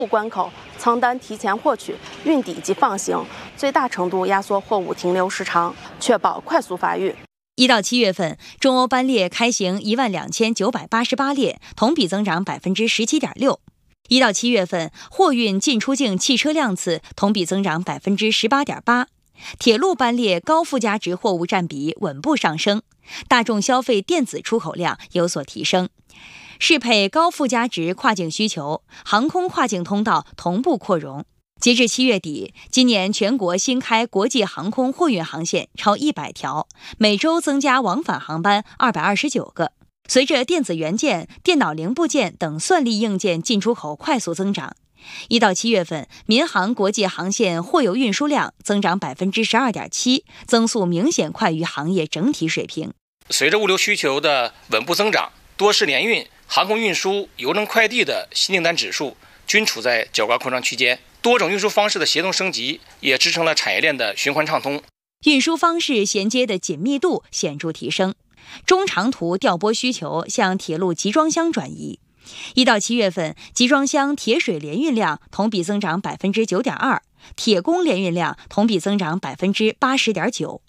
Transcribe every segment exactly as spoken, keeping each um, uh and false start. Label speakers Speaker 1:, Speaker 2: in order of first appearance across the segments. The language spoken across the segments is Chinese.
Speaker 1: 关口仓单提前获取、运抵及放行，最大程度压缩货物停留时长，确保快速发运。
Speaker 2: 一到七月份，中欧班列开行一万两千九百八十八列，同比增长百分之十七点六。一到七月份，货运进出境汽车辆次同比增长百分之十八点八。铁路班列高附加值货物占比稳步上升，大众消费电子出口量有所提升。适配高附加值跨境需求，航空跨境通道同步扩容。截至七月底，今年全国新开国际航空货运航线超一百条，每周增加往返航班二百二十九个。随着电子元件、电脑零部件等算力硬件进出口快速增长，一到七月份，民航国际航线货邮运输量增长百分之十二点七，增速明显快于行业整体水平。
Speaker 3: 随着物流需求的稳步增长，多式联运、航空运输、邮政快递的新订单指数均处在较高扩张区间，多种运输方式的协同升级也支撑了产业链的循环畅通，
Speaker 2: 运输方式衔接的紧密度显著提升，中长途调拨需求向铁路集装箱转移。一到七月份，集装箱铁水联运量同比增长百分之九点二，铁工联运量同比增长百分之八十点九。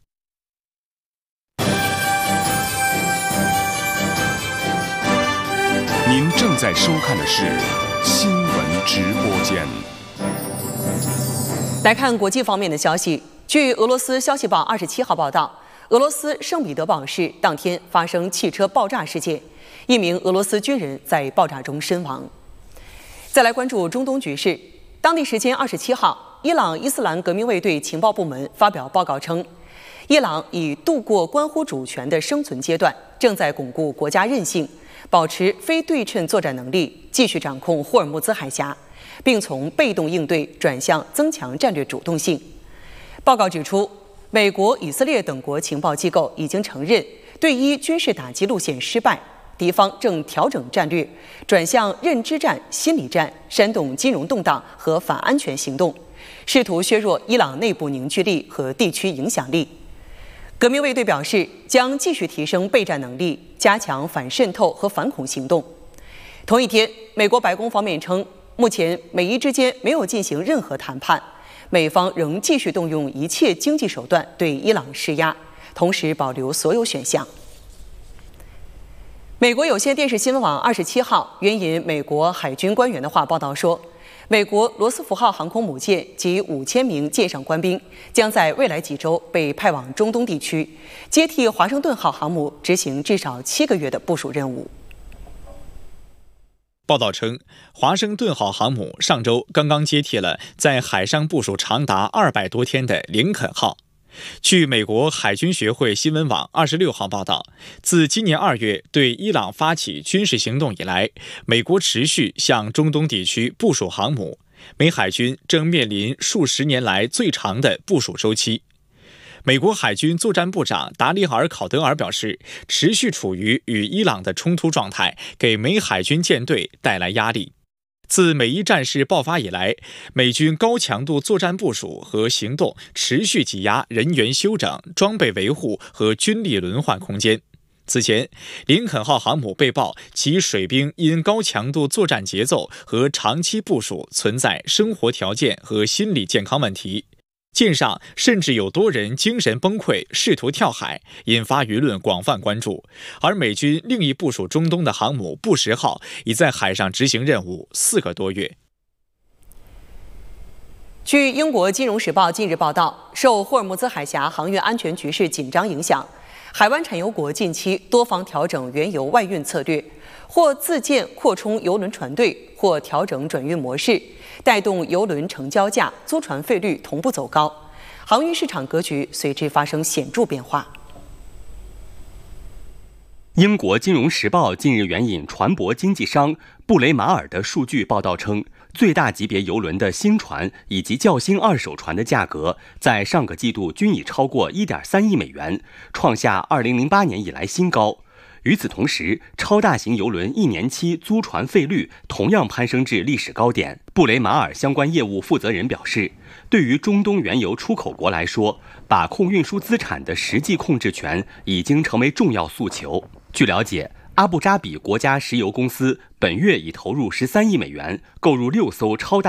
Speaker 4: 您正在收看的是新闻直播间。
Speaker 5: 来看国际方面的消息，据俄罗斯消息报二十七号报道，俄罗斯圣彼得堡市当天发生汽车爆炸事件，一名俄罗斯军人在爆炸中身亡。再来关注中东局势，当地时间二十七号，伊朗伊斯兰革命卫队情报部门发表报告称，伊朗已度过关乎主权的生存阶段，正在巩固国家韧性，保持非对称作战能力，继续掌控霍尔木兹海峡，并从被动应对转向增强战略主动性。报告指出，美国、以色列等国情报机构已经承认对伊军事打击路线失败，敌方正调整战略，转向认知战、心理战，煽动金融动荡和反安全行动，试图削弱伊朗内部凝聚力和地区影响力。革命卫队表示，将继续提升备战能力，加强反渗透和反恐行动。同一天，美国白宫方面称，目前美伊之间没有进行任何谈判，美方仍继续动用一切经济手段对伊朗施压，同时保留所有选项。美国有线电视新闻网二十七号援引美国海军官员的话报道说，美国罗斯福号航空母舰及五千名舰上官兵将在未来几周被派往中东地区，接替华盛顿号航母执行至少七个月的部署任务。
Speaker 6: 报道称，华盛顿号航母上周刚刚接替了在海上部署长达二百多天的林肯号。据美国海军学会新闻网二十六号报道，自今年二月对伊朗发起军事行动以来，美国持续向中东地区部署航母，美海军正面临数十年来最长的部署周期。美国海军作战部长达里尔·考德尔表示，持续处于与伊朗的冲突状态，给美海军舰队带来压力。自美伊战事爆发以来，美军高强度作战部署和行动持续挤压人员休整、装备维护和军力轮换空间。此前，林肯号航母被曝其水兵因高强度作战节奏和长期部署存在生活条件和心理健康问题。舰上甚至有多人精神崩溃，试图跳海，引发舆论广泛关注。而美军另一部署中东的航母布什号已在海上执行任务四个多月。
Speaker 5: 据英国《金融时报》近日报道，受霍尔木兹海峡航运安全局势紧张影响，海湾产油国近期多方调整原油外运策略，或自建扩充油轮船队，或调整转运模式，带动油轮成交价、租船费率同步走高，航运市场格局随之发生显著变化。
Speaker 7: 英国《金融时报》近日援引船舶经纪商布雷马尔的数据报道称，最大级别油轮的新船以及较新二手船的价格在上个季度均已超过 一点三亿美元，创下二零零八年以来新高。与此同时，超大型邮轮一年期租船费率同样攀升至历史高点。布雷马尔相关业务负责人表示，对于中东原油出口国来说，把控运输资产的实际控制权已经成为重要诉求。据了解，阿布扎比国家石油公司本月已投入十三亿美元，购入六艘超大